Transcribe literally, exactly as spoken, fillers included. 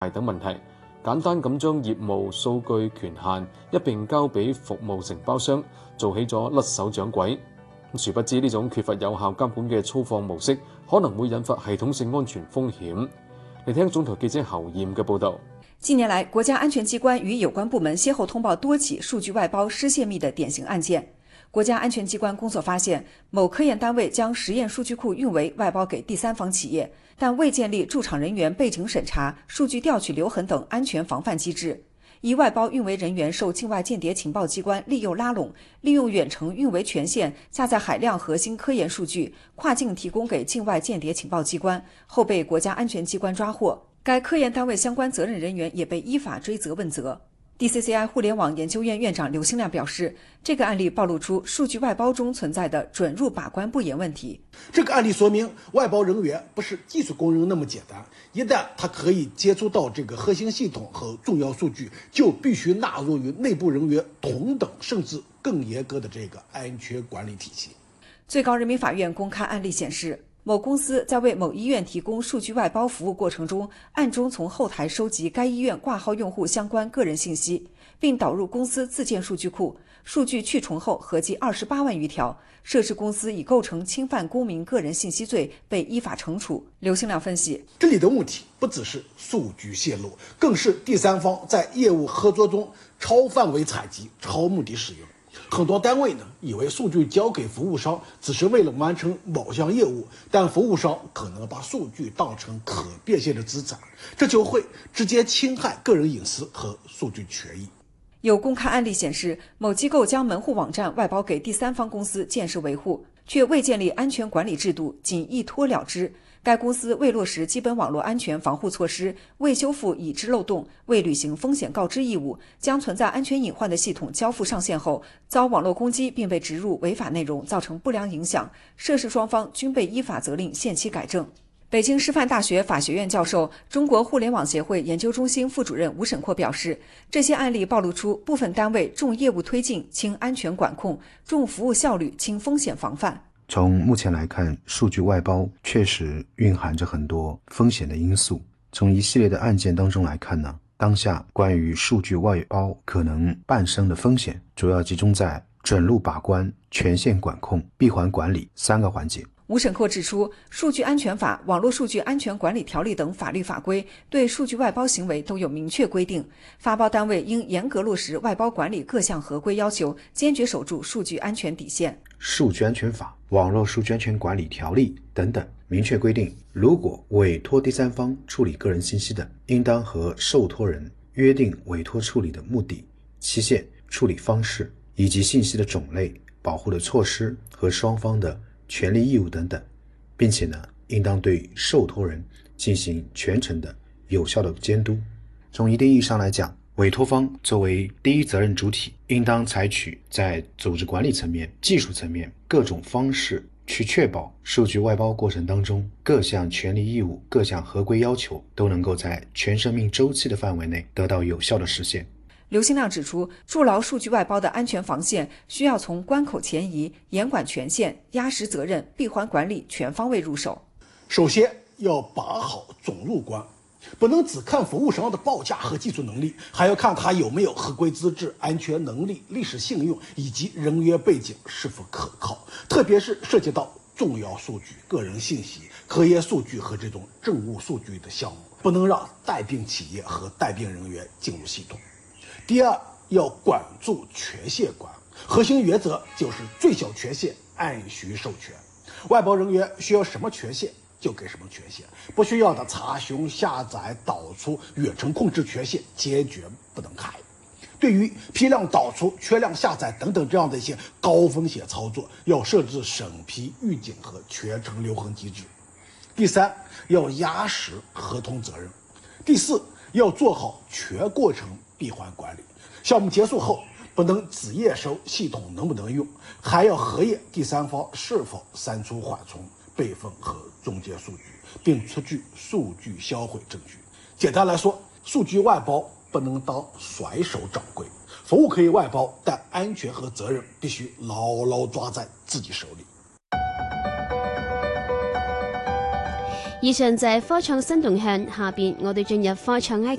等問題，簡單咁將業務數據權限一並交俾服務承包商，做起咗甩手掌櫃。殊不知呢種缺乏有效監管嘅粗放模式，可能會引發系統性安全風險。嚟聽總台記者侯艷嘅報導。 近年來，國家安全機關與有關部門先後通報多起數據外包失泄密的典型案件。國家安全機關工作發現，某科研單位將實驗數據庫運維外包給第三方企業，但未建立駐場人員背景審查、數據調取留痕等安全防範機制。一外包運維人員受境外間諜情報機關利誘拉攏，利用遠程運維權限下載海量核心科研數據，跨境提供給境外間諜情報機關，後被國家安全機關抓獲。該科研單位相關責任人員也被依法追責問責。D C C I 互聯網研究院院長劉興亮表示，這個案例暴露出數據外包中存在的准入把關不嚴問題。 這個案例說明，外包人員不是技術工人那麼簡單，一旦他可以接觸到這個核心系統和重要數據，就必須納入於內部人員同等甚至更嚴格的這個安全管理體系。 最高人民法院公開案例顯示，某公司在為某醫院提供數據外包服務過程中，暗中從後台收集該醫院掛號用戶相關個人信息，並導入公司自建數據庫，數據去重後合計二十八萬餘條。涉事公司已構成侵犯公民個人信息罪，被依法懲處。劉興亮分析， 這裡的問題不只是數據泄露，更是第三方在業務合作中超範圍採集、超目的使用。很多單位呢，以為數據交給服務商只是為了完成某項業務，但服務商可能把數據當成可變現的資產，這就會直接侵害個人隱私和數據權益。 有公開案例顯示，某機構將門戶網站外包給第三方公司建設維護，卻未建立安全管理制度，僅一拖了之。該公司未落實基本網絡安全防護措施，未修復已知漏洞，未履行風險告知義務，將存在安全隱患的系統交付上線後，遭網絡攻擊並被植入違法內容，造成不良影響。涉事雙方均被依法責令限期改正。北京師範大學法學院教授、中國互聯網協會研究中心副主任吳沈闊表示，這些案例暴露出部分單位重業務推進、輕安全管控，重服務效率、輕風險防範。 從目前來看，數據外包確實蘊含着很多風險的因素。從一系列的案件當中來看呢，當下關於數據外包可能伴生的風險，主要集中在准入把關、權限管控、閉環管理三個環節。 吳沈闊指出，數據安全法、網絡數據安全管理條例等法律法規對數據外包行為都有明確規定，發包單位應嚴格落實外包管理各項合規要求，堅決守住數據安全底線。 數據安全法、網絡數據安全管理條例等等明確規定，如果委託第三方處理個人信息的，應當和受託人約定委託處理的目的、期限、處理方式以及信息的種類、保護的措施和雙方的權利義務等等，並且呢，應當對受託人進行全程的有效的監督。從一定意義上來講，委託方作為第一責任主體，應當採取在組織管理層面、技術層面各種方式，去確保數據外包過程當中各項權利義務、各項合規要求都能夠在全生命週期的範圍內得到有效的實現。 劉興亮指出，築牢數據外包的安全防線，需要從關口前移、嚴管權限、壓實責任、閉環管理全方位入手。 首先要把好准入關，不能只看服務商的報價和技術能力，還要看他有沒有合規資質、安全能力、歷史信用以及人員背景是否可靠。特別是涉及到重要數據、個人信息、科研數據和這種政務數據的項目，不能讓帶病企業和帶病人員進入系統。第二，要管住權限關，核心原則就是最小權限按需授權。外包人員需要什麼權限就給什麼權限，不需要的查詢、下載、導出、遠程控制權限堅決不能開。對於批量導出、缺量下載等等這樣的一些高風險操作，要設置審批、預警和全程留痕機制。第三，要壓實合同責任。第四，要做好全過程閉環管理，項目結束後不能只驗收系統能不能用，還要核驗第三方是否刪除緩衝、備份和中間數據，並出具數據銷毀證據。簡單來說，數據外包不能當甩手掌櫃，服務可以外包，但安全和責任必須牢牢抓在自己手裡。 以上就係科創新動向，下邊我哋進入科創埃及。